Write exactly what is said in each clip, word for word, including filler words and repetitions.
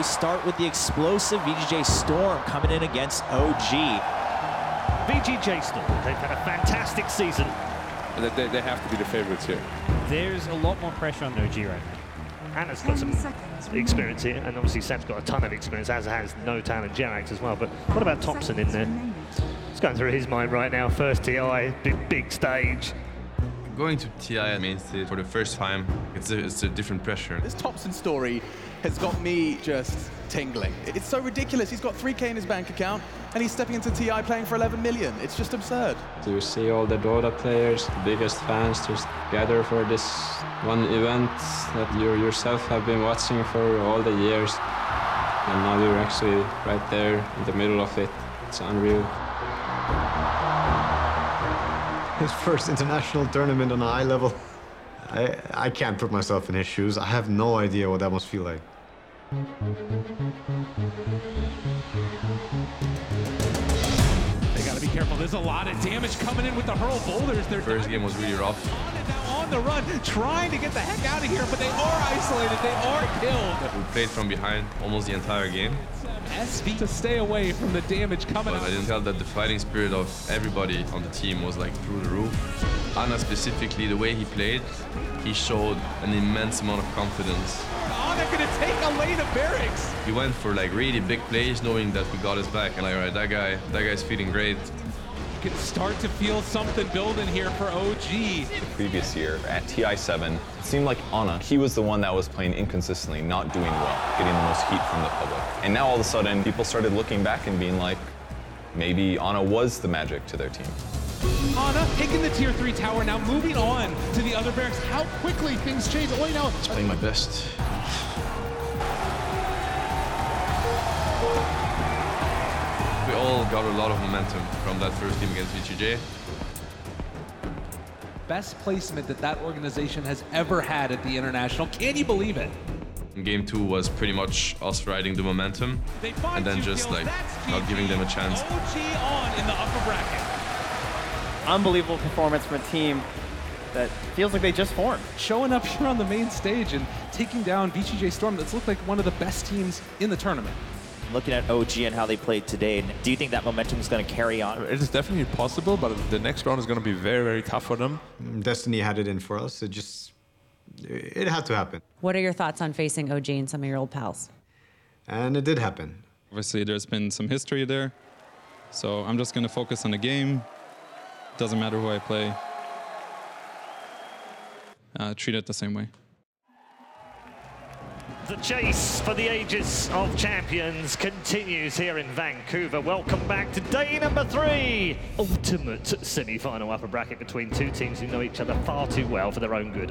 start with the explosive V G J Storm coming in against O G. V G J Storm, they've had a fantastic season. They, they have to be the favorites here. There's a lot more pressure on O G right now. Anna's got some experience here, and obviously Seb's got a ton of experience, as has Notan and Jerax as well. But what about Thompson in there? It's going through his mind right now. First T I, big, big stage. Going to T I main stage for the first time, it's a, it's a different pressure. This Thompson story has got me just tingling. It's so ridiculous. He's got three K in his bank account, and he's stepping into T I playing for eleven million. It's just absurd. To see all the Dota players, the biggest fans, just gather for this one event that you yourself have been watching for all the years. And now you're actually right there in the middle of it. It's unreal. His first international tournament on a high level. I, I can't put myself in his shoes. I have no idea what that must feel like. They gotta be careful. There's a lot of damage coming in with the hurl boulders. Their first game was really rough. On the run, trying to get the heck out of here, but they are isolated. They are killed. We played from behind almost the entire game. S V to stay away from the damage coming but out. I didn't tell that the fighting spirit of everybody on the team was like through the roof. Anna specifically, the way he played, he showed an immense amount of confidence. Oh, they're gonna take a lane of barracks. He went for like really big plays, knowing that we got his back. And like, all right, that guy, that guy's feeling great. You can start to feel something building here for O G. The previous year at T I seven, it seemed like Anna, he was the one that was playing inconsistently, not doing well, getting the most heat from the public. And now all of a sudden, people started looking back and being like, maybe Anna was the magic to their team. Anna taking the tier three tower, now moving on to the other barracks. How quickly things change. Oh, now just playing my best. We all got a lot of momentum from that first game against V G J. Best placement that that organization has ever had at the International. Can you believe it? Game two was pretty much us riding the momentum and then just like not giving them a chance. O G on in the upper bracket. Unbelievable performance from a team that feels like they just formed. Showing up here on the main stage and taking down V G J Storm, that's looked like one of the best teams in the tournament. Looking at O G and how they played today, do you think that momentum is going to carry on? It is definitely possible, but the next round is going to be very, very tough for them. Destiny had it in for us. It just, it had to happen. What are your thoughts on facing O G and some of your old pals? And it did happen. Obviously, there's been some history there, so I'm just going to focus on the game. Doesn't matter who I play. Uh, treat it the same way. The chase for the ages of champions continues here in Vancouver. Welcome back to day number three. Ultimate semi-final upper bracket between two teams who know each other far too well for their own good.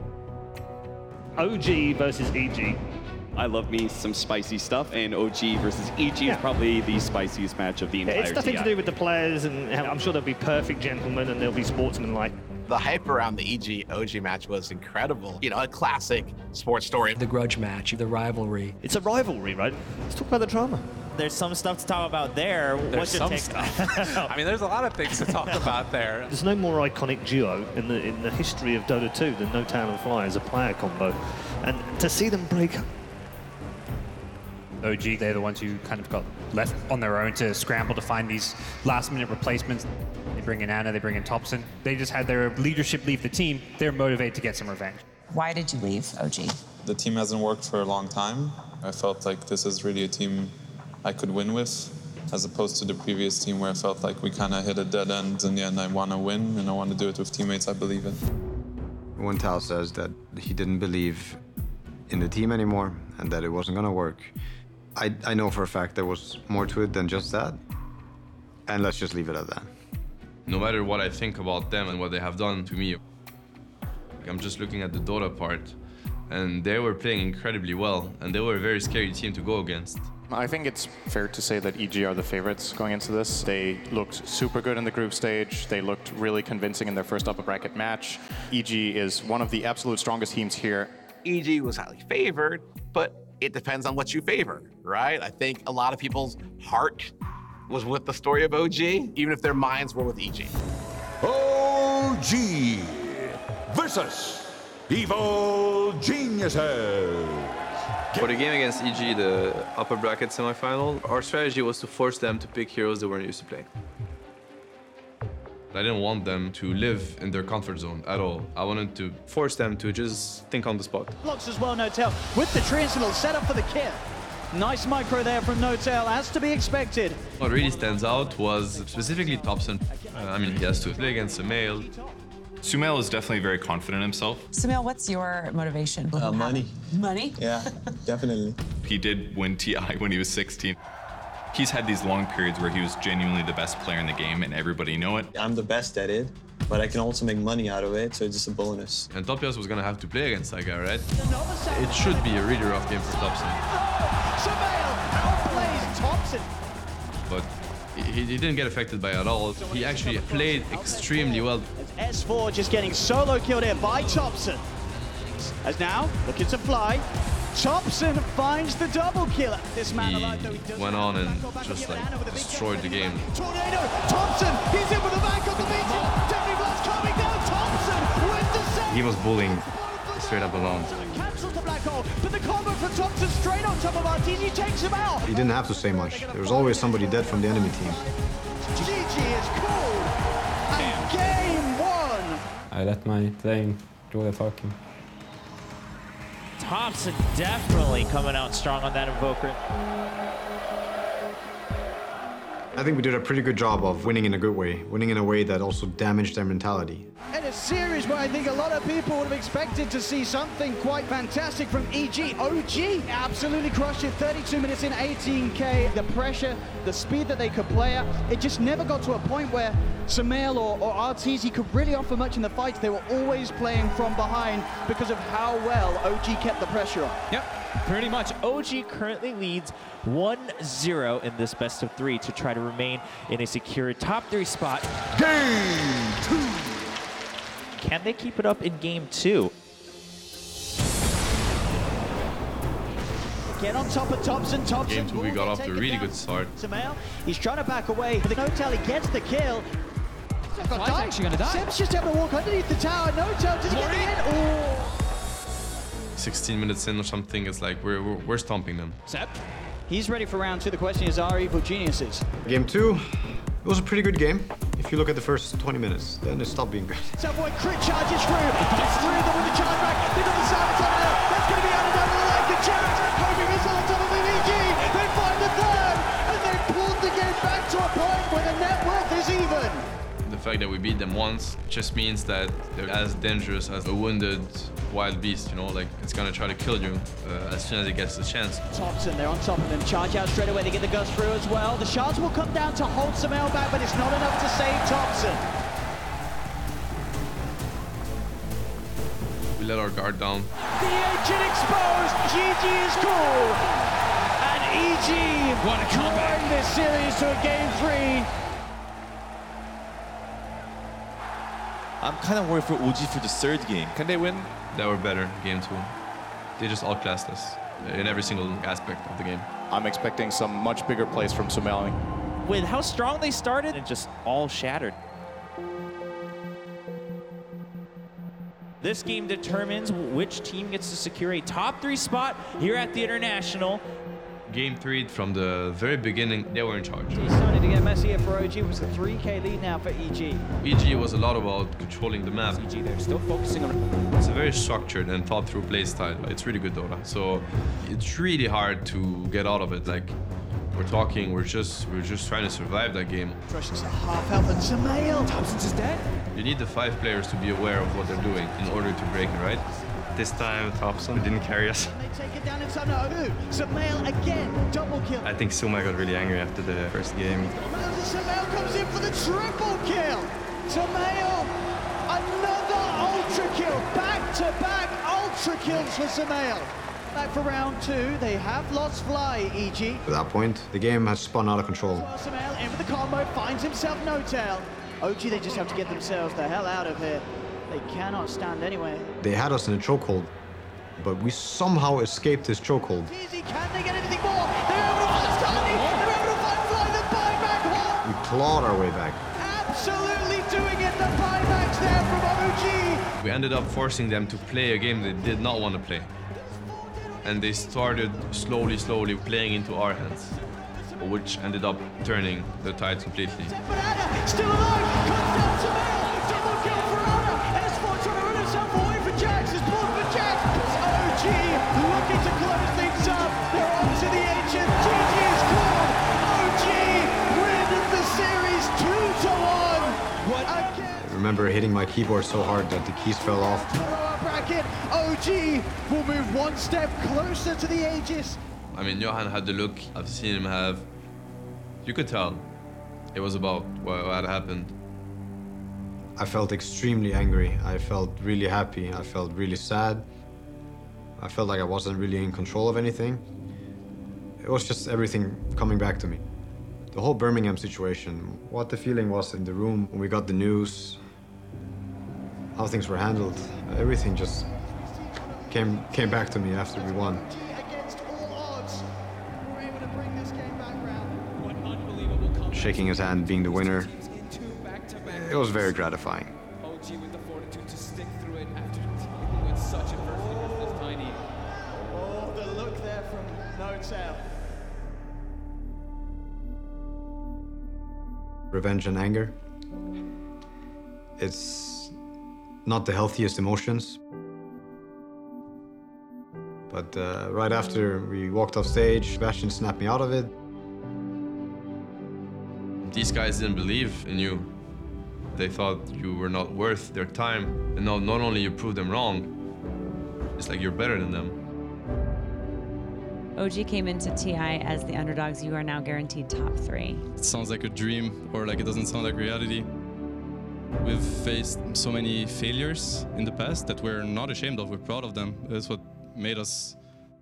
O G versus E G. I love me some spicy stuff, and O G versus E G yeah. is probably the spiciest match of the entire It's nothing T I. to do with the players, and I'm sure they'll be perfect gentlemen and they'll be sportsmanlike. The hype around the E G O G match was incredible. You know, a classic sports story. The grudge match, the rivalry. It's a rivalry, right? Let's talk about the drama. There's some stuff to talk about there. There's What's your some take? stuff. I mean, there's a lot of things to talk about there. There's no more iconic duo in the in the history of Dota two than Notan and Fly as a player combo. And to see them break up. O G, they're the ones who kind of got left on their own to scramble to find these last-minute replacements. They bring in Anna, they bring in Thompson. They just had their leadership leave the team. They're motivated to get some revenge. Why did you leave O G? The team hasn't worked for a long time. I felt like this is really a team I could win with, as opposed to the previous team where I felt like we kind of hit a dead end. In the end, I want to win, and I want to do it with teammates I believe in. When Tal says that he didn't believe in the team anymore and that it wasn't going to work, I, I know for a fact there was more to it than just that, and let's just leave it at that. No matter what I think about them and what they have done to me, I'm just looking at the Dota part, and they were playing incredibly well, and they were a very scary team to go against. I think it's fair to say that E G are the favorites going into this. They looked super good in the group stage. They looked really convincing in their first upper bracket match. E G is one of the absolute strongest teams here. E G was highly favored, but it depends on what you favor, right? I think a lot of people's heart was with the story of O G, even if their minds were with E G. O G versus Evil Geniuses. For the game against E G, the upper bracket semifinal, our strategy was to force them to pick heroes they weren't used to playing. I didn't want them to live in their comfort zone at all. I wanted to Force them to just think on the spot. Blocks as well, N0tail, with the Triangle set up for the kill. Nice micro there from N0tail, as to be expected. What really stands out was specifically Topson. Uh, I mean, he has to play against Sumail. Sumail is definitely very confident in himself. Sumail, what's your motivation? Uh, money. Money? Yeah, definitely. He did win T I when he was sixteen. He's had these long periods where he was genuinely the best player in the game and everybody know it. I'm the best at it, but I can also make money out of it, so it's just a bonus. And Topias was gonna have to play against that guy, right? It should be a really rough game for Topson. Sumail outplays Topson. But he, he didn't get affected by it at all. He actually played extremely well. S four just getting solo killed here by Topson. As now, looking to fly. Topson finds the double kill. This man He alive, though he does went on and just like destroyed the game. Tornado, Topson, he's in with the back of the meeting. Deadly Blast coming down, Topson with the save. He was bullying straight up alone. Cancels the black hole, but the combo from Topson straight on top of R T G takes him out. He didn't have to say much. There was always somebody dead from the enemy team. G G is cool. And game one. I let my playing do the talking. Topson definitely coming out strong on that Invoker. I think we did a pretty good job of winning in a good way, winning in a way that also damaged their mentality. And a series where I think a lot of people would have expected to see something quite fantastic from E G. O G absolutely crushed it, thirty-two minutes in, eighteen K. The pressure, the speed that they could play at, it just never got to a point where Sumail or, or R T Z could really offer much in the fights. They were always playing from behind because of how well O G kept the pressure on. Yep, pretty much. O G currently leads one zero in this best of three to try to remain in a secure top three spot. Game two. Can they keep it up in game two? Get on top of Topson. Topson. Game two, we got off to a really good start. Sumail, he's trying to back away, but the N0tail, he gets the kill. Fly's actually gonna die. Seb's just able to walk underneath the tower. N0tail doesn't get the in. Oh. sixteen minutes in or something, it's like we're, we're, we're stomping them. Seb, he's ready for round two. The question is, are Evil Geniuses? Game two, it was a pretty good game. If you look at the first twenty minutes, then it stopped being good. Subway crit charges through. Gets through them with the charge back. They got the silence on there. That's going to be added down to the leg. The Jarrett Kobe missile on top of E G. They find the third, and they pulled the game back to a point where the net worth is even. The fact that we beat them once just means that they're as dangerous as a wounded wild beast, you know, like it's gonna try to kill you uh, as soon as it gets the chance. Topson, they're on top of them. Charge out straight away. They get the gust through as well. The shards will come down to hold Sumail back, but it's not enough to save Topson. We let our guard down. The agent exposed. G G is cool. And E G what a comeback. drawing this series to a game three. I'm kind of worried for O G for the third game. Can they win? They were better game two. They just outclassed us in every single aspect of the game. I'm expecting some much bigger plays from Sumail. With how strong they started, it just all shattered. This game determines which team gets to secure a top three spot here at the International. Game three, from the very beginning, they were in charge. It's starting to get messy here for O G. It was a three K lead now for E G. E G was a lot about controlling the map. E G, they're still focusing on... It's a very structured and thought through play style. It's really good Dota. So it's really hard to get out of it. Like, we're talking, we're just we're just trying to survive that game. Russians a half health and Sumail. Topson's is dead. You need the five players to be aware of what they're doing in order to break it, right? This time, Topson didn't carry us. They take it down inside now. Sumail again, double kill. I think Suma got really angry after the first game. Sumail comes in for the triple kill. Sumail, another ultra kill. Back to back ultra kills for Sumail. Back for round two. They have lost Fly, E G. At that point, the game has spun out of control. Sumail in with the combo, finds himself N0tail. O G, they just have to get themselves the hell out of here. They cannot stand anyway. They had us in a chokehold, but we somehow escaped this chokehold. Easy, can they get anything more? They're able to find Stalini. They're able to find Fly, the buyback hole. We clawed our way back. Absolutely doing it, the buybacks there from O G. We ended up forcing them to play a game they did not want to play. and they started slowly, slowly playing into our hands, which ended up turning the tide completely. Still alive, comes down to Mail, double kill for Ana. S four trying to run himself away for Jax, it's pulled for Jax. O G looking to close things up. They're on to the ancient. G G is called. O G win the series two to one. What again? I remember hitting my keyboard so hard that the keys fell off. Bracket, O G will move one step closer to the Aegis. I mean, Johan had the look I've seen him have. You could tell it was about what had happened. I felt extremely angry. I felt really happy. I felt really sad. I felt like I wasn't really in control of anything. It was just everything coming back to me. The whole Birmingham situation, what the feeling was in the room when we got the news, how things were handled, everything just came came back to me after we won. Shaking his hand, being the winner, it was very gratifying. O G with the fortitude to stick through it after dealing with such adversity as Tiny. Oh, the look there from N0tail. Revenge and anger. It's not the healthiest emotions. But uh, right after we walked off stage, Sebastian snapped me out of it. These guys didn't believe in you. They thought you were not worth their time. And now not only you proved them wrong, it's like you're better than them. O G came into T I as the underdogs. You are now guaranteed top three. It sounds like a dream, or like it doesn't sound like reality. We've faced so many failures in the past that we're not ashamed of. We're proud of them. That's what made us.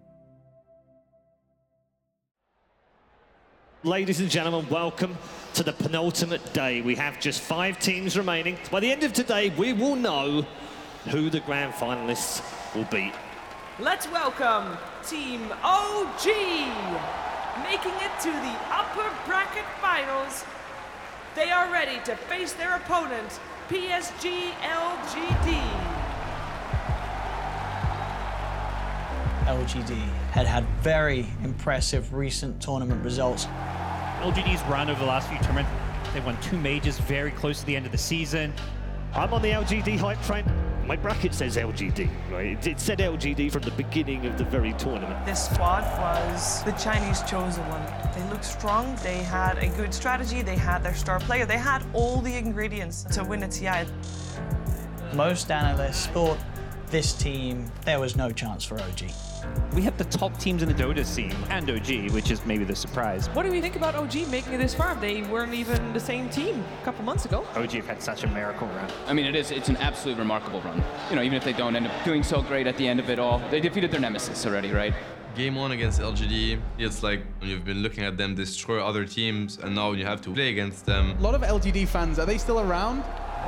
Ladies and gentlemen, welcome to the penultimate day. We have just five teams remaining. By the end of today, we will know who the grand finalists will be. Let's welcome Team O G, making it to the upper bracket finals. They are ready to face their opponent, P S G L G D. L G D had had very impressive recent tournament results. L G D's run over the last few tournaments, they won two majors very close to the end of the season. I'm on the L G D hype train. My bracket says L G D, right? It, it said L G D from the beginning of the very tournament. This squad was the Chinese chosen one. They looked strong, they had a good strategy, they had their star player, they had all the ingredients to win a T I. Most analysts thought this team, there was no chance for O G. We have the top teams in the Dota scene, and O G, which is maybe the surprise. What do we think about O G making it this far? They weren't even the same team a couple months ago. O G have had such a miracle run. I mean, it is, it's an absolutely remarkable run. You know, even if they don't end up doing so great at the end of it all, they defeated their nemesis already, right? Game one against L G D, it's like you've been looking at them destroy other teams, and now you have to play against them. A lot of L G D fans, are they still around?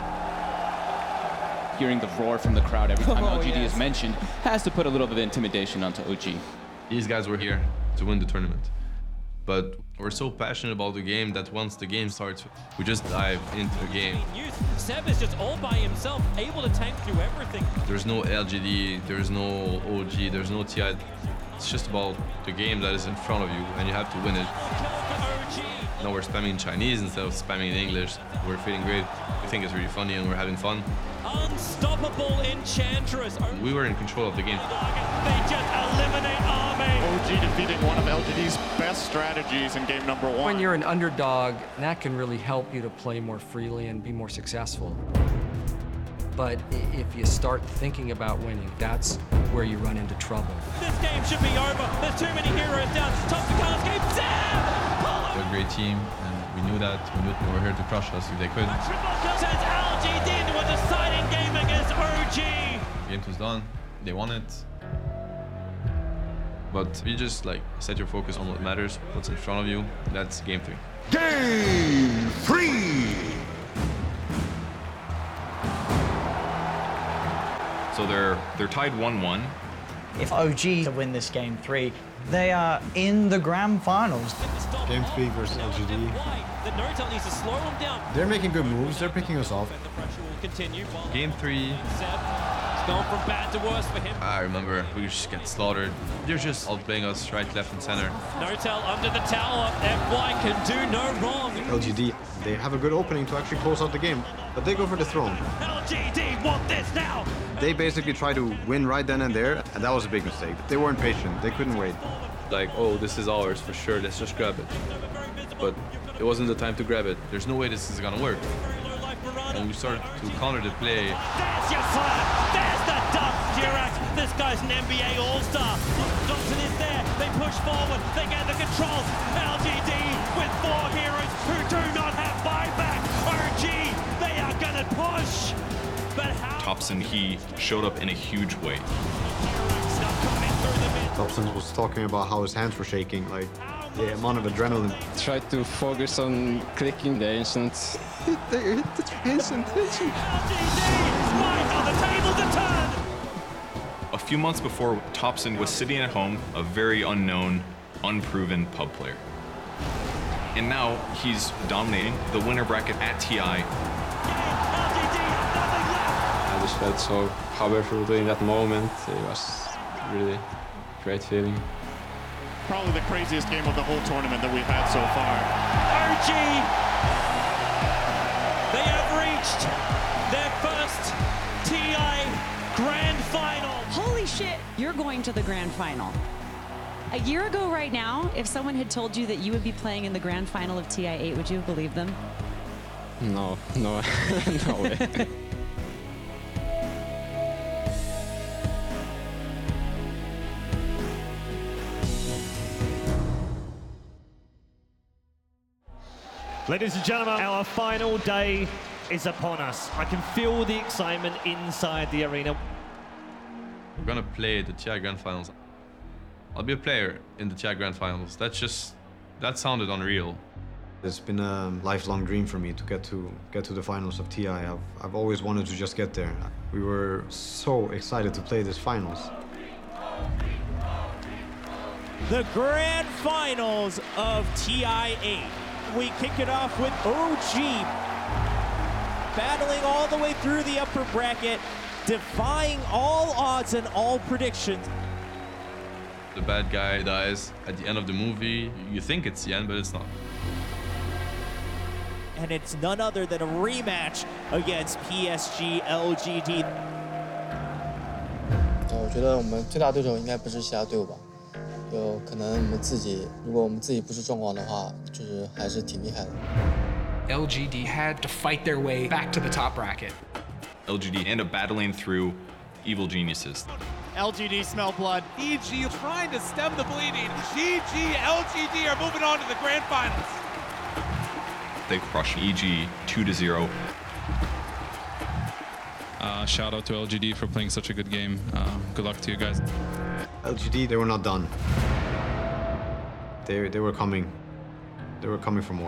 Hearing the roar from the crowd every time Oh, L G D yes. is mentioned has to put a little bit of intimidation onto O G. These guys were here to win the tournament. But we're so passionate about the game that once the game starts, we just dive into the game. Seb is just all by himself, able to tank through everything. There's no L G D, there's no O G, there's no T I. It's just about the game that is in front of you, and you have to win it. Now we're spamming Chinese instead of spamming in English. We're feeling great. We think it's really funny, and we're having fun. Unstoppable Enchantress. We were in control of the game. They just eliminate Army. O G defeated one of L G D's best strategies in game number one. When you're an underdog, that can really help you to play more freely and be more successful. But i- if you start thinking about winning, that's where you run into trouble. This game should be over. There's too many heroes down. Top to Carlos game. Seb! They're a great team, and we knew that. We knew they were here to crush us if they could. Sends L G D into a deciding game against O G. The game was done. They won it. But you just like set your focus on what matters, what's in front of you. That's game three. Game three. So they're they're tied one one. If O G win this game three, they are in the grand finals. Game three versus L G D. The N0tail needs to slow them down. They're making good moves. They're picking us off. The pressure will continue. Game three. Seb gone from bad to worse for him. I remember we just get slaughtered. They're just outplaying us right, left, and center. Notel under the tower. F Y can do no wrong. L G D, they have a good opening to actually close out the game, but they go for the throne. L G D want this now. They basically try to win right then and there, and that was a big mistake. They weren't patient. They couldn't wait. Like, oh, this is ours for sure. Let's just grab it. But it wasn't the time to grab it. There's no way this is gonna work. And we started to counter the play. There's your slam. There's the dunk, Durack. This guy's an N B A All-Star. Johnson is there. They push forward. They get the control. L G D with four heroes who do not have buyback. O G, they are gonna push. But how? Topson, he showed up in a huge way. Topson was talking about how his hands were shaking, like the amount of adrenaline. Try to focus on clicking the ancient. Hit the, hit the ancient, ancient. A few months before, Topson was sitting at home, a very unknown, unproven pub player. And now he's dominating the winner bracket at T I. I just felt so powerful in that moment. It was really great feeling. Probably the craziest game of the whole tournament that we've had so far. O G, they have reached their first T I Grand Final. Holy shit, you're going to the Grand Final. A year ago right now, if someone had told you that you would be playing in the Grand Final of T I eight, would you have believed them? No, no, no way. Ladies and gentlemen, our final day is upon us. I can feel the excitement inside the arena. We're gonna play the T I Grand Finals. I'll be a player in the T I Grand Finals. That's just, that sounded unreal. It's been a lifelong dream for me to get to get to the finals of T I. I've, I've always wanted to just get there. We were so excited to play this finals. The Grand Finals of T I eight. We kick it off with O G battling all the way through the upper bracket, defying all odds and all predictions. The bad guy dies at the end of the movie. You think it's the end, but it's not. And it's none other than a rematch against P S G L G D. 我觉得我们最大对手应该不是其他队伍吧，就可能我们自己，如果我们自己不是状况的话，就是还是挺厉害的。 L G D had to fight their way back to the top bracket. L G D end up battling through Evil Geniuses. L G D smell blood. E G trying to stem the bleeding. G G, L G D are moving on to the grand finals. They crush E G two to zero. Uh, shout out to L G D for playing such a good game. Uh, good luck to you guys. L G D, they were not done. They, they were coming. They were coming for more.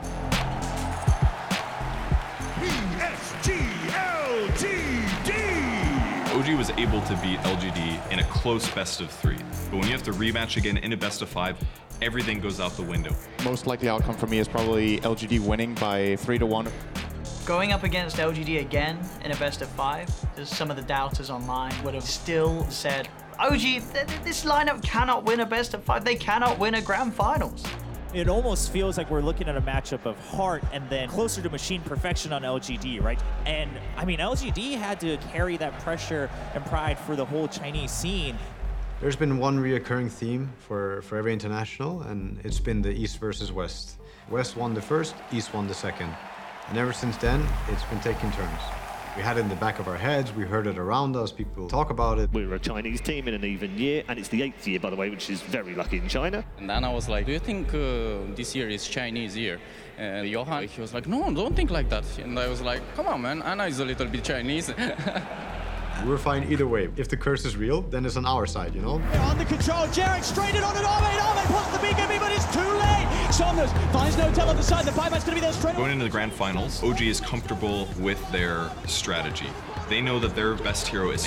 P S G L G D! O G was able to beat L G D in a close best of three. But when you have to rematch again in a best of five, everything goes out the window. Most likely outcome for me is probably L G D winning by three to one. Going up against L G D again in a best of five, as some of the doubters online would have still said, O G, th this lineup cannot win a best of five. They cannot win a grand finals. It almost feels like we're looking at a matchup of heart and then closer to machine perfection on L G D, right? And I mean, L G D had to carry that pressure and pride for the whole Chinese scene. There's been one reoccurring theme for, for every international, and it's been the East versus West. West won the first, East won the second. And ever since then, it's been taking turns. We had it in the back of our heads, we heard it around us, people talk about it. We were a Chinese team in an even year, and it's the eighth year, by the way, which is very lucky in China. And then I was like, do you think uh, this year is Chinese year? And Johan, he was like, no, don't think like that. And I was like, come on, man, Anna is a little bit Chinese. We were fine either way. If the curse is real, then it's on our side, you know? Under control, Jarek straight in on an Ahmed. Ahmed puts the B K B, but it's too late. Saunders finds Notel on the side. The buyback's going to be there straight Going into the grand finals, O G is comfortable with their strategy. They know that their best hero is